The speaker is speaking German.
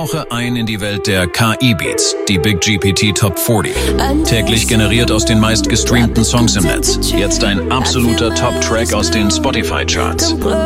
Tauche ein in die Welt der KI-Beats, die Big GPT Top 40. Täglich generiert aus den meist gestreamten Songs im Netz. Jetzt ein absoluter Top-Track aus den Spotify-Charts.